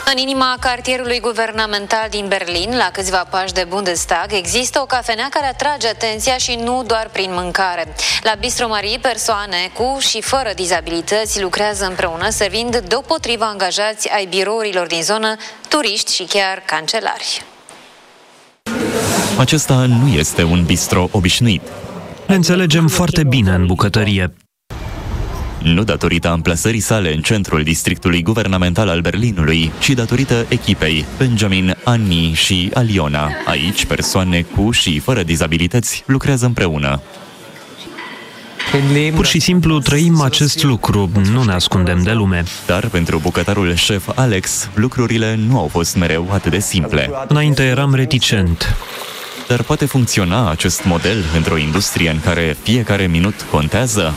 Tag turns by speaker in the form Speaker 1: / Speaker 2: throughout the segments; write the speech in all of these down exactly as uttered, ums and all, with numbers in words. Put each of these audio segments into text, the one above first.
Speaker 1: În inima cartierului guvernamental din Berlin, la câțiva pași de Bundestag, există o cafenea care atrage atenția și nu doar prin mâncare. La Bistro Marie, persoane cu și fără dizabilități lucrează împreună, servind deopotrivă angajați ai birourilor din zonă, turiști și chiar cancelari.
Speaker 2: Acesta nu este un bistro obișnuit.
Speaker 3: Ne înțelegem foarte bine în bucătărie.
Speaker 2: Nu datorită amplasării sale în centrul districtului guvernamental al Berlinului, ci datorită echipei Benjamin, Annie și Aliona. Aici, persoane cu și fără dizabilități lucrează împreună.
Speaker 3: Pur și simplu trăim acest lucru, nu ne ascundem de lume.
Speaker 2: Dar pentru bucătarul șef Alex, lucrurile nu au fost mereu atât de simple.
Speaker 3: Înainte eram reticent.
Speaker 2: Dar poate funcționa acest model într-o industrie în care fiecare minut contează?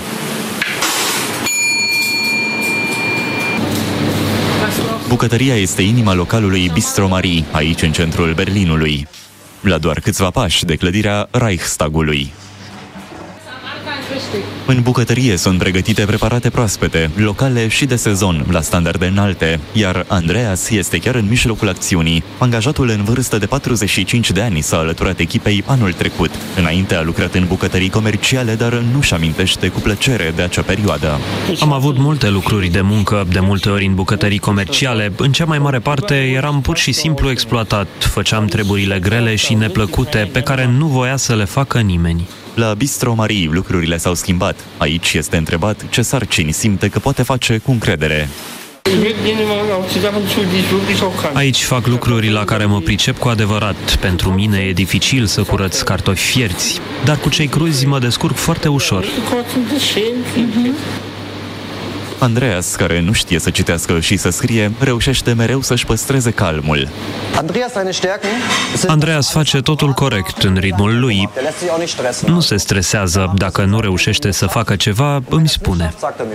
Speaker 2: Bucătăria este inima localului Bistro Marie, aici în centrul Berlinului, la doar câțiva pași de clădirea Reichstagului. În bucătărie sunt pregătite preparate proaspete, locale și de sezon, la standarde înalte, iar Andreas este chiar în mijlocul acțiunii. Angajatul în vârstă de patruzeci și cinci de ani s-a alăturat echipei anul trecut. Înainte a lucrat în bucătării comerciale, dar nu-și amintește cu plăcere de acea perioadă.
Speaker 3: Am avut multe lucruri de muncă, de multe ori în bucătării comerciale. În cea mai mare parte eram pur și simplu exploatat. Făceam treburile grele și neplăcute, pe care nu voia să le facă nimeni.
Speaker 2: La Bistro Marie lucrurile s-au schimbat. Aici este întrebat ce sarcini simte că poate face cu încredere.
Speaker 3: Aici fac lucruri la care mă pricep cu adevărat. Pentru mine e dificil să curăț cartofi fierți, dar cu cei cruzi mă descurc foarte ușor.
Speaker 2: Andreas, care nu știe să citească și să scrie, reușește mereu să-și păstreze calmul.
Speaker 3: Andreas face totul corect în ritmul lui. Nu se stresează. Dacă nu reușește să facă ceva, îmi spune.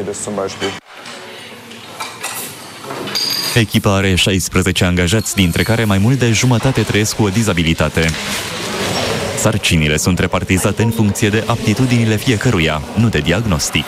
Speaker 2: Echipa are șaisprezece angajați, dintre care mai mult de jumătate trăiesc cu o dizabilitate. Sarcinile sunt repartizate în funcție de aptitudinile fiecăruia, nu de diagnostic.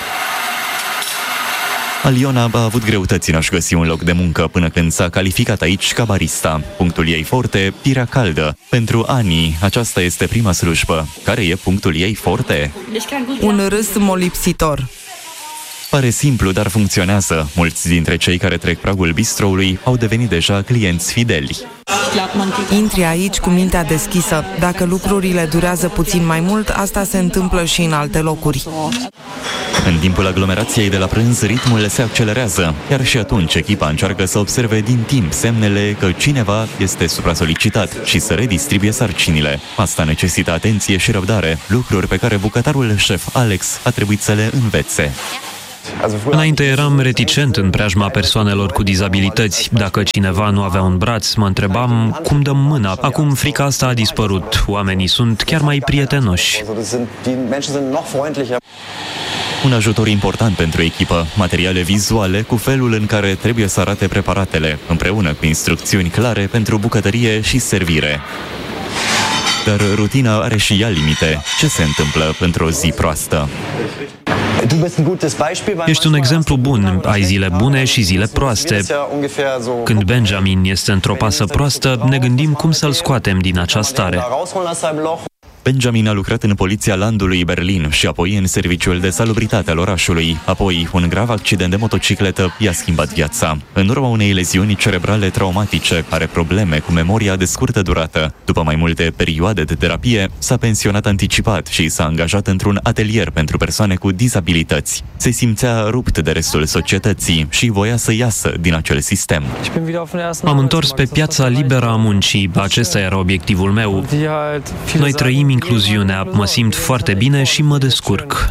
Speaker 2: Aliona a avut greutăți în a-și găsi un loc de muncă până când s-a calificat aici ca barista. Punctul ei forte, pirea caldă. Pentru Annie, aceasta este prima slujbă. Care e punctul ei forte?
Speaker 4: Un râs molipsitor.
Speaker 2: Pare simplu, dar funcționează. Mulți dintre cei care trec pragul bistroului au devenit deja clienți fideli.
Speaker 4: Intri aici cu mintea deschisă. Dacă lucrurile durează puțin mai mult, asta se întâmplă și în alte locuri.
Speaker 2: În timpul aglomerației de la prânz, ritmul se accelerează, iar și atunci echipa încearcă să observe din timp semnele că cineva este supra-solicitat și să redistribuie sarcinile. Asta necesită atenție și răbdare, lucruri pe care bucătarul șef Alex a trebuit să le învețe.
Speaker 3: Înainte eram reticent în preajma persoanelor cu dizabilități. Dacă cineva nu avea un braț, mă întrebam cum dăm mâna. Acum frica asta a dispărut. Oamenii sunt chiar mai prietenoși.
Speaker 2: Un ajutor important pentru echipă, materiale vizuale cu felul în care trebuie să arate preparatele, împreună cu instrucțiuni clare pentru bucătărie și servire. Dar rutina are și ea limite. Ce se întâmplă într-o zi proastă?
Speaker 3: Ești un exemplu bun. Ai zile bune și zile proaste. Când Benjamin este într-o pasă proastă, ne gândim cum să-l scoatem din acea stare.
Speaker 2: Benjamin a lucrat în poliția landului Berlin și apoi în serviciul de salubritate al orașului. Apoi, un grav accident de motocicletă i-a schimbat viața. În urma unei leziuni cerebrale traumatice, are probleme cu memoria de scurtă durată. După mai multe perioade de terapie, s-a pensionat anticipat și s-a angajat într-un atelier pentru persoane cu dizabilități. Se simțea rupt de restul societății și voia să iasă din acel sistem.
Speaker 3: M-am întors pe piața liberă a muncii. Acesta era obiectivul meu. Noi trăim incluziunea, mă simt foarte bine și mă descurc.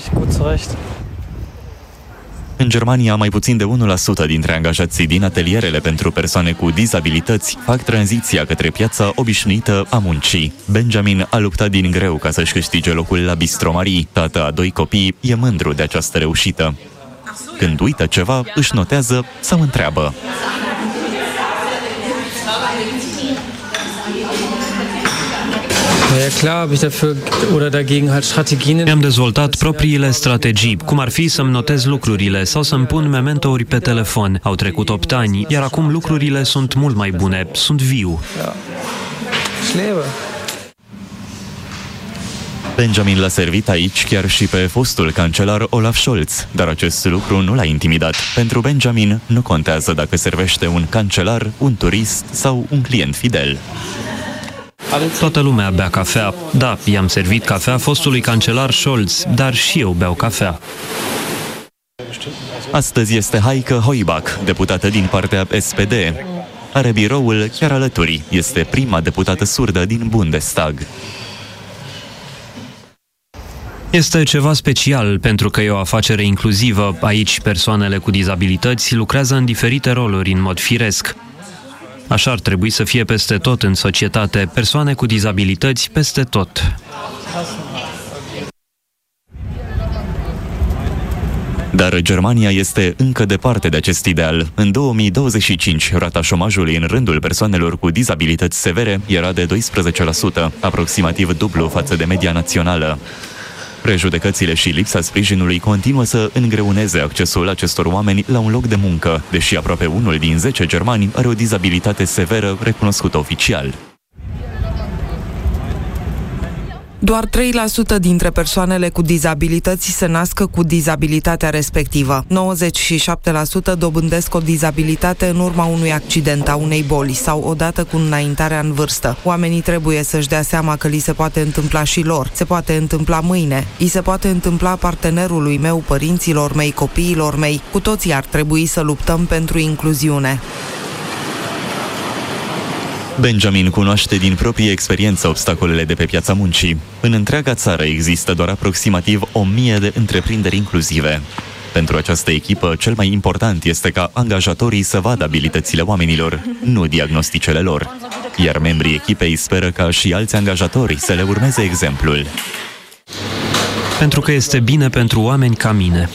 Speaker 2: În Germania, mai puțin de unu la sută dintre angajații din atelierele pentru persoane cu dizabilități fac tranziția către piața obișnuită a muncii. Benjamin a luptat din greu ca să-și câștige locul la Bistro Marie. Tata a doi copii e mândru de această reușită. Când uită ceva, își notează sau întreabă.
Speaker 3: Mi-am dezvoltat propriile strategii, cum ar fi să-mi notez lucrurile sau să-mi pun mementouri pe telefon. Au trecut opt ani, iar acum lucrurile sunt mult mai bune, sunt viu.
Speaker 2: Benjamin l-a servit aici chiar și pe fostul cancelar Olaf Scholz, dar acest lucru nu l-a intimidat. Pentru Benjamin nu contează dacă servește un cancelar, un turist sau un client fidel.
Speaker 3: Toată lumea bea cafea. Da, i-am servit cafea fostului cancelar Scholz, dar și eu beau cafea.
Speaker 2: Astăzi este Heike Hoibach, deputată din partea S P D. Are biroul chiar alături. Este prima deputată surdă din Bundestag.
Speaker 3: Este ceva special pentru că e o afacere inclusivă. Aici persoanele cu dizabilități lucrează în diferite roluri în mod firesc. Așa ar trebui să fie peste tot în societate, persoane cu dizabilități peste tot.
Speaker 2: Dar Germania este încă departe de acest ideal. În două mii douăzeci și cinci, rata șomajului în rândul persoanelor cu dizabilități severe era de doisprezece la sută, aproximativ dublu față de media națională. Prejudecățile și lipsa sprijinului continuă să îngreuneze accesul acestor oameni la un loc de muncă, deși aproape unul din zece germani are o dizabilitate severă recunoscută oficial.
Speaker 4: Doar trei la sută dintre persoanele cu dizabilități se nasc cu dizabilitatea respectivă. nouăzeci și șapte la sută dobândesc o dizabilitate în urma unui accident, a unei boli sau odată cu înaintarea în vârstă. Oamenii trebuie să-și dea seama că li se poate întâmpla și lor. Se poate întâmpla mâine. I se poate întâmpla partenerului meu, părinților mei, copiilor mei. Cu toții ar trebui să luptăm pentru incluziune.
Speaker 2: Benjamin cunoaște din proprie experiență obstacolele de pe piața muncii. În întreaga țară există doar aproximativ o mie de întreprinderi inclusive. Pentru această echipă, cel mai important este ca angajatorii să vadă abilitățile oamenilor, nu diagnosticele lor. Iar membrii echipei speră ca și alți angajatori să le urmeze exemplul.
Speaker 3: Pentru că este bine pentru oameni ca mine.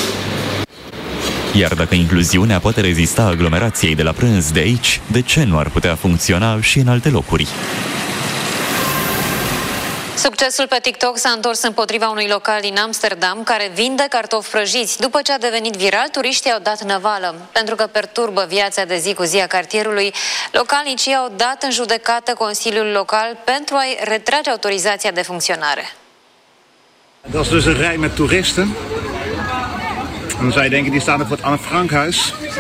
Speaker 2: Iar dacă incluziunea poate rezista aglomerației de la prânz de aici, de ce nu ar putea funcționa și în alte locuri?
Speaker 1: Succesul pe TikTok s-a întors împotriva unui local din Amsterdam care vinde cartofi prăjiți. După ce a devenit viral, turiștii au dat năvală. Pentru că perturbă viața de zi cu zi a cartierului, localnicii au dat în judecată Consiliul Local pentru a-i retrage autorizația de funcționare.
Speaker 5: Dat is dus een rij met toeristen. En dan zou je denken, die staan er voor het Anne Frank huis.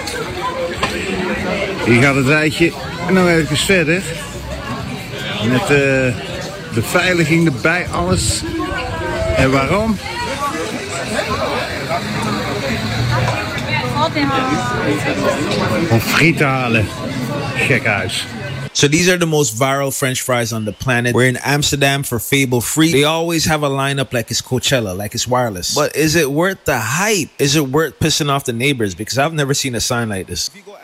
Speaker 5: Hier gaat het rijtje en dan even verder. Met de beveiliging erbij, alles. En waarom? Om friet te halen. Gekhuis.
Speaker 6: So these are the most viral French fries on the planet. We're in Amsterdam for Fable Free. They always have a lineup like it's Coachella, like it's wireless. But is it worth the hype? Is it worth pissing off the neighbors? Because I've never seen a sign like this.